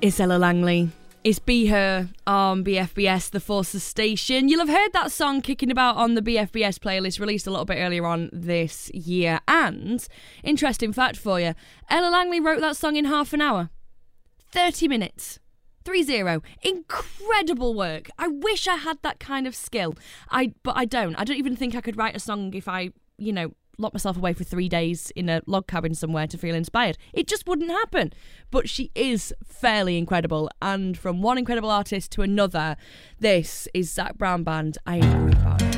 It's Ella Langley. It's Be Her on BFBS, the Forces Station. You'll have heard that song kicking about on the BFBS playlist released a little bit earlier on this year. And, interesting fact for you, Ella Langley wrote that song in half an hour. 30 minutes. 3-0. Incredible work. I wish I had that kind of skill. But I don't. I don't even think I could write a song if I, lock myself away for 3 days in a log cabin somewhere to feel inspired. It just wouldn't happen. But she is fairly incredible. And from one incredible artist to another, this is Zac Brown Band. I Ain't Worried About It.